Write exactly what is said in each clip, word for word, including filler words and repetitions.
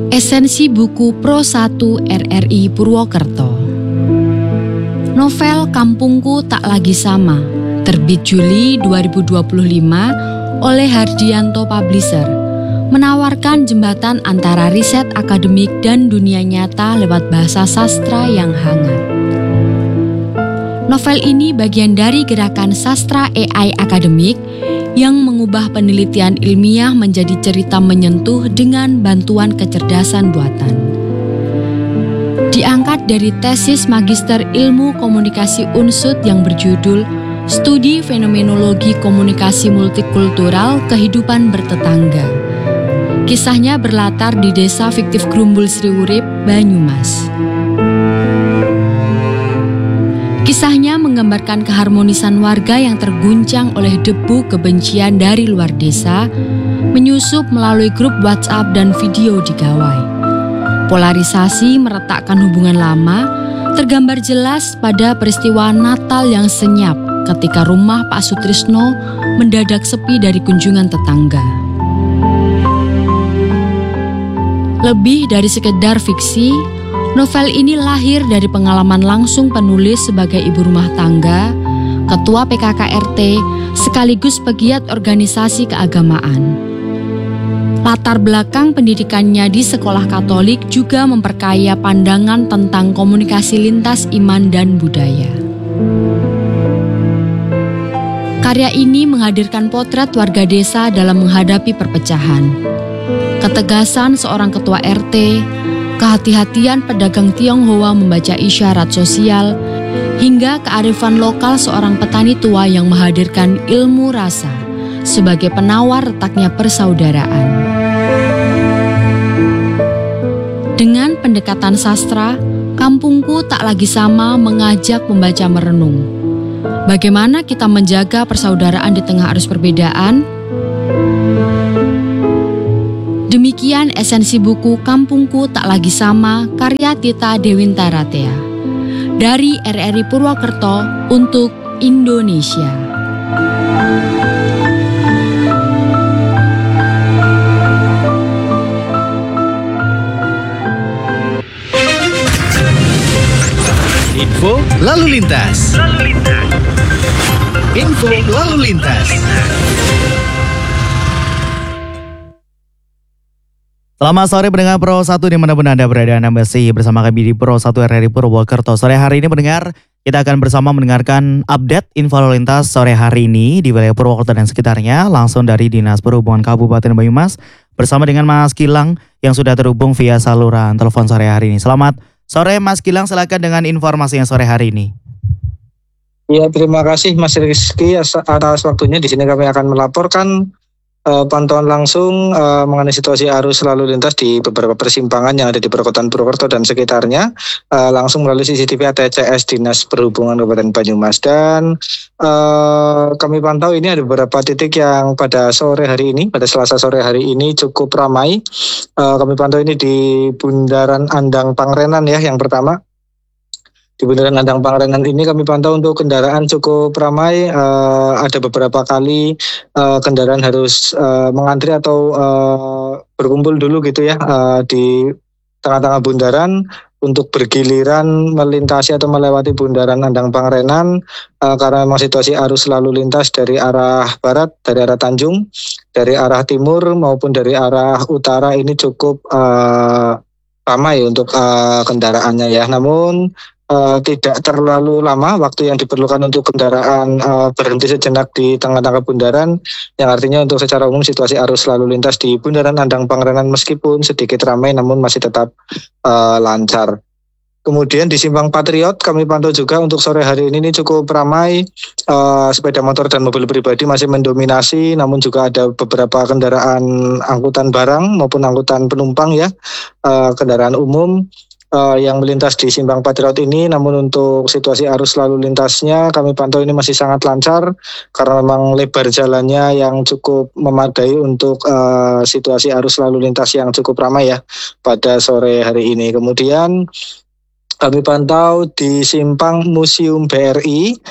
Esensi buku Pro satu R R I Purwokerto. Novel Kampungku Tak Lagi Sama, terbit Juli dua ribu dua puluh lima oleh Hardianto Publisher, menawarkan jembatan antara riset akademik dan dunia nyata lewat bahasa sastra yang hangat. Novel ini bagian dari gerakan sastra A I akademik yang mengubah penelitian ilmiah menjadi cerita menyentuh dengan bantuan kecerdasan buatan. Diangkat dari tesis Magister Ilmu Komunikasi U N S U D yang berjudul Studi Fenomenologi Komunikasi Multikultural Kehidupan Bertetangga. Kisahnya berlatar di desa fiktif Grumbul Sriurip, Banyumas. Kisahnya menggambarkan keharmonisan warga yang terguncang oleh debu kebencian dari luar desa, menyusup melalui grup WhatsApp dan video di gawai. Polarisasi meretakkan hubungan lama, tergambar jelas pada peristiwa Natal yang senyap ketika rumah Pak Sutrisno mendadak sepi dari kunjungan tetangga. Lebih dari sekedar fiksi, novel ini lahir dari pengalaman langsung penulis sebagai ibu rumah tangga, ketua P K K R T, sekaligus pegiat organisasi keagamaan. Latar belakang pendidikannya di sekolah Katolik juga memperkaya pandangan tentang komunikasi lintas iman dan budaya. Karya ini menghadirkan potret warga desa dalam menghadapi perpecahan. Ketegasan seorang ketua R T, kehati-hatian pedagang Tionghoa membaca isyarat sosial, hingga kearifan lokal seorang petani tua yang menghadirkan ilmu rasa sebagai penawar retaknya persaudaraan. Dengan pendekatan sastra, Kampungku Tak Lagi Sama mengajak pembaca merenung. Bagaimana kita menjaga persaudaraan di tengah arus perbedaan? Demikian esensi buku Kampungku Tak Lagi Sama karya Tita Dewintaratea dari R R I Purwokerto untuk Indonesia. Info lalu lintas. Lalu lintas. Info lalu lintas. Selamat sore pendengar Pro satu dimanapun Anda berada, Anda masih bersama kami di Pro satu R R I Purwokerto. Sore hari ini pendengar, kita akan bersama mendengarkan update info lalu lintas sore hari ini di wilayah Purwokerto dan sekitarnya langsung dari Dinas Perhubungan Kabupaten Banyumas bersama dengan Mas Gilang yang sudah terhubung via saluran telepon sore hari ini. Selamat sore Mas Gilang, silakan dengan informasi yang sore hari ini. Ya, terima kasih Mas Rizky atas waktunya. Di sini kami akan melaporkan Uh, pantauan langsung uh, mengenai situasi arus lalu lintas di beberapa persimpangan yang ada di perkotaan Purwokerto dan sekitarnya uh, langsung melalui C C T V A T C S Dinas Perhubungan Kabupaten Banyumas. Dan uh, kami pantau ini ada beberapa titik yang pada sore hari ini, pada Selasa sore hari ini cukup ramai. Uh, kami pantau ini di Bundaran Andang Pangrenan ya, yang pertama. Di Bundaran Andang Pangrenan ini kami pantau untuk kendaraan cukup ramai, uh, ada beberapa kali uh, kendaraan harus uh, mengantri atau uh, berkumpul dulu gitu ya uh, di tengah-tengah bundaran untuk bergiliran melintasi atau melewati Bundaran Andang Pangrenan uh, karena memang situasi arus lalu lintas dari arah barat, dari arah Tanjung, dari arah timur maupun dari arah utara ini cukup uh, ramai untuk uh, kendaraannya ya. Namun Uh, tidak terlalu lama waktu yang diperlukan untuk kendaraan uh, berhenti sejenak di tengah-tengah bundaran, yang artinya untuk secara umum situasi arus lalu lintas di Bundaran Andang Pangrenan meskipun sedikit ramai namun masih tetap uh, lancar. Kemudian di Simpang Patriot kami pantau juga untuk sore hari ini, ini cukup ramai, uh, sepeda motor dan mobil pribadi masih mendominasi, namun juga ada beberapa kendaraan angkutan barang maupun angkutan penumpang ya, uh, kendaraan umum Uh, yang melintas di Simpang Patriot ini. Namun untuk situasi arus lalu lintasnya kami pantau ini masih sangat lancar karena memang lebar jalannya yang cukup memadai untuk uh, situasi arus lalu lintas yang cukup ramai ya pada sore hari ini. Kemudian kami pantau di Simpang Museum B R I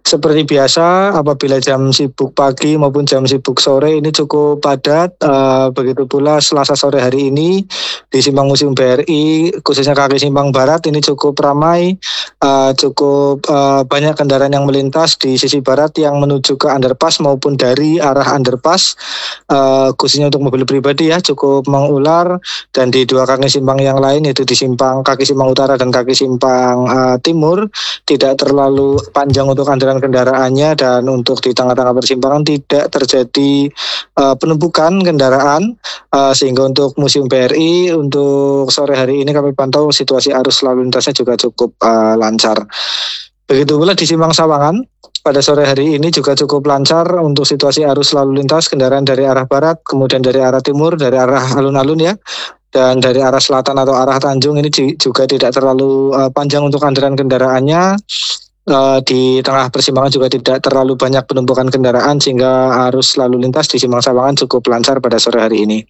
seperti biasa apabila jam sibuk pagi maupun jam sibuk sore ini cukup padat. Uh, begitu pula Selasa sore hari ini di Simpang Museum B R I khususnya kaki Simpang Barat ini cukup ramai, uh, cukup uh, banyak kendaraan yang melintas di sisi barat yang menuju ke underpass maupun dari arah underpass, uh, khususnya untuk mobil pribadi ya cukup mengular, dan di dua kaki simpang yang lain yaitu di simpang kaki Simpang Utara dan kaki Simpang uh, Timur tidak terlalu panjang untuk antrian kendaraannya, dan untuk di tengah-tengah persimpangan tidak terjadi uh, penumpukan kendaraan, uh, sehingga untuk Museum B R I untuk sore hari ini kami pantau situasi arus lalu lintasnya juga cukup uh, lancar. Begitu pula di Simpang Sawangan pada sore hari ini juga cukup lancar untuk situasi arus lalu lintas kendaraan dari arah barat, kemudian dari arah timur, dari arah alun-alun ya, dan dari arah selatan atau arah Tanjung ini juga tidak terlalu uh, panjang untuk antrian kendaraannya. Uh, di tengah persimpangan juga tidak terlalu banyak penumpukan kendaraan sehingga arus lalu lintas di Simpang Sawangan cukup lancar pada sore hari ini.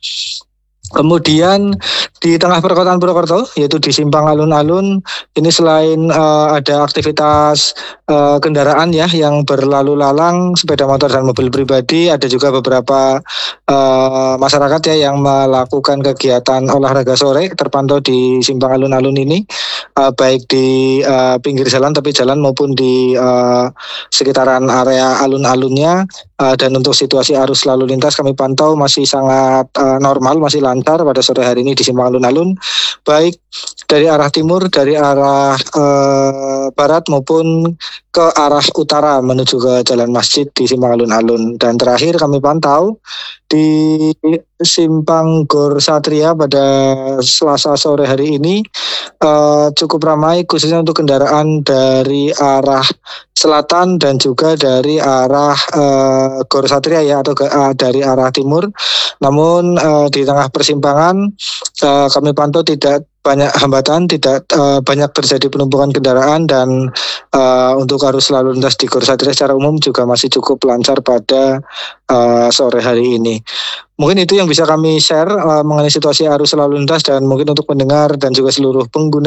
Kemudian di tengah perkotaan Purwokerto yaitu di Simpang Alun-Alun ini selain uh, ada aktivitas uh, kendaraan ya yang berlalu lalang sepeda motor dan mobil pribadi, ada juga beberapa uh, masyarakat ya yang melakukan kegiatan olahraga sore terpantau di Simpang Alun-Alun ini, uh, baik di uh, pinggir jalan tepi jalan maupun di uh, sekitaran area alun-alunnya. Uh, dan untuk situasi arus lalu lintas kami pantau masih sangat uh, normal, masih lancar pada sore hari ini di Simpang Alun-Alun, baik dari arah timur, dari arah uh, barat maupun ke arah utara menuju ke Jalan Masjid di Simpang Alun-Alun. Dan terakhir kami pantau di Simpang Gor Satria pada Selasa sore hari ini uh, cukup ramai khususnya untuk kendaraan dari arah selatan dan juga dari arah uh, Gor Satria ya atau uh, dari arah timur. Namun uh, di tengah persimpangan uh, kami pantau tidak banyak hambatan, tidak uh, banyak terjadi penumpukan kendaraan, dan uh, untuk arus lalu lintas di Gor Satria secara umum juga masih cukup lancar pada uh, sore hari ini. Mungkin itu yang bisa kami share uh, mengenai situasi arus lalu lintas, dan mungkin untuk pendengar dan juga seluruh pengguna